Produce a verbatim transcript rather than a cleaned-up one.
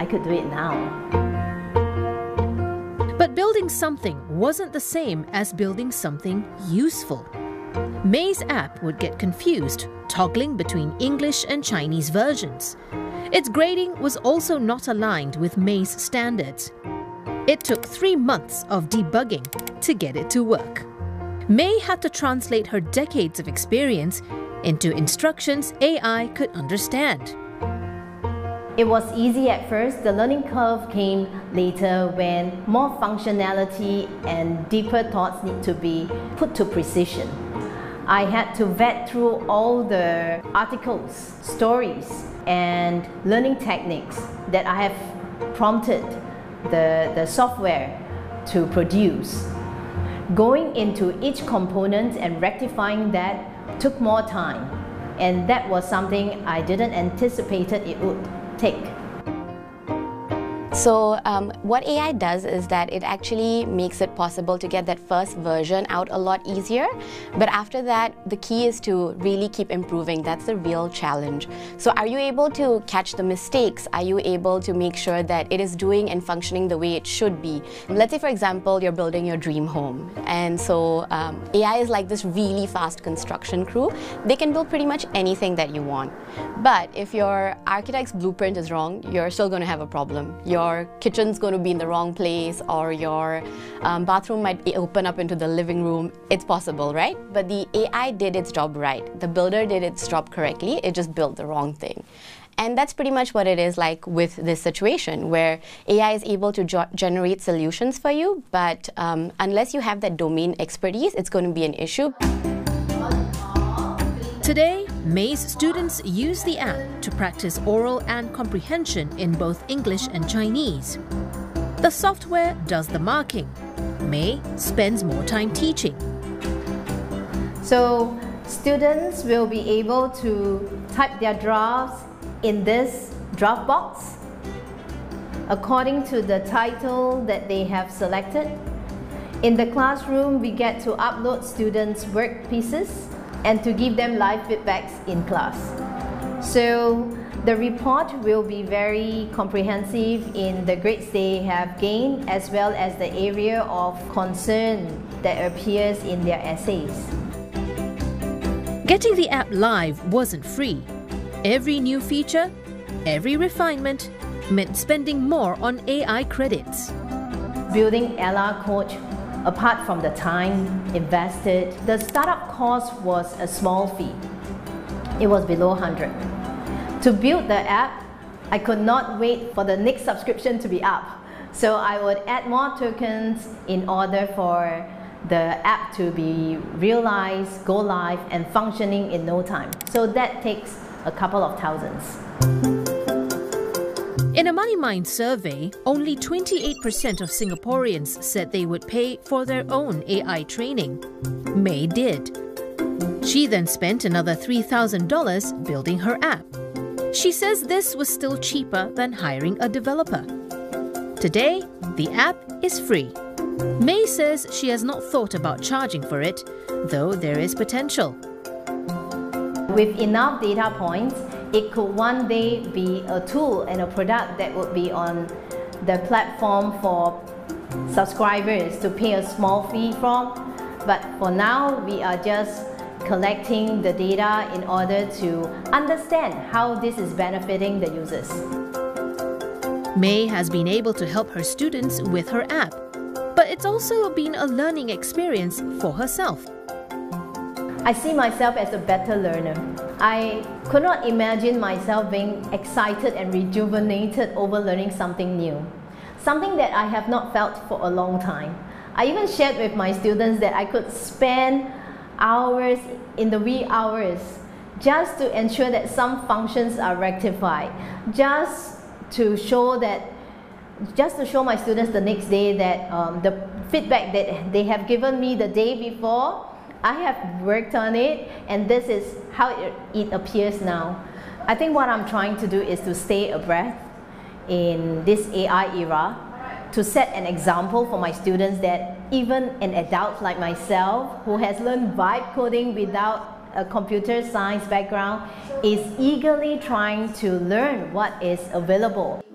could do it now. But building something wasn't the same as building something useful. May's app would get confused, toggling between English and Chinese versions. Its grading was also not aligned with May's standards. It took three months of debugging to get it to work. May had to translate her decades of experience into instructions A I could understand. It was easy at first. The learning curve came later when more functionality and deeper thoughts need to be put to precision. I had to vet through all the articles, stories, and learning techniques that I have prompted the, the software to produce. Going into each component and rectifying that took more time, and that was something I didn't anticipate it would take. So um, what A I does is that it actually makes it possible to get that first version out a lot easier. But after that, the key is to really keep improving. That's the real challenge. So are you able to catch the mistakes? Are you able to make sure that it is doing and functioning the way it should be? Let's say, for example, you're building your dream home. And so um, A I is like this really fast construction crew. They can build pretty much anything that you want. But if your architect's blueprint is wrong, you're still going to have a problem. Your Your kitchen's going to be in the wrong place, or your um, bathroom might open up into the living room. It's possible, right? But the A I did its job right. The builder did its job correctly. It just built the wrong thing. And that's pretty much what it is like with this situation, where A I is able to generate solutions for you, but um, unless you have that domain expertise, it's going to be an issue. Today, May's students use the app to practice oral and comprehension in both English and Chinese. The software does the marking. May spends more time teaching. So students will be able to type their drafts in this draft box according to the title that they have selected. In the classroom, we get to upload students' work pieces and to give them live feedbacks in class. So the report will be very comprehensive in the grades they have gained, as well as the area of concern that appears in their essays. Getting the app live wasn't free. Every new feature, every refinement meant spending more on A I credits. Building Ella Coach, apart from the time invested, the startup cost was a small fee. It was below one hundred. To build the app, I could not wait for the next subscription to be up. So I would add more tokens in order for the app to be realized, go live, and functioning in no time. So that takes a couple of thousands. In a MoneyMind survey, only twenty-eight percent of Singaporeans said they would pay for their own A I training. May did. She then spent another three thousand dollars building her app. She says this was still cheaper than hiring a developer. Today, the app is free. May says she has not thought about charging for it, though there is potential. With enough data points, it could one day be a tool and a product that would be on the platform for subscribers to pay a small fee from. But for now, we are just collecting the data in order to understand how this is benefiting the users. May has been able to help her students with her app, but it's also been a learning experience for herself. I see myself as a better learner. I could not imagine myself being excited and rejuvenated over learning something new, something that I have not felt for a long time. I even shared with my students that I could spend hours in the wee hours just to ensure that some functions are rectified, just to show that, just to show my students the next day that um, the feedback that they have given me the day before, I have worked on it, and this is how it, it appears now. I think what I'm trying to do is to stay abreast in this A I era, to set an example for my students that even an adult like myself, who has learned vibe coding without a computer science background, is eagerly trying to learn what is available.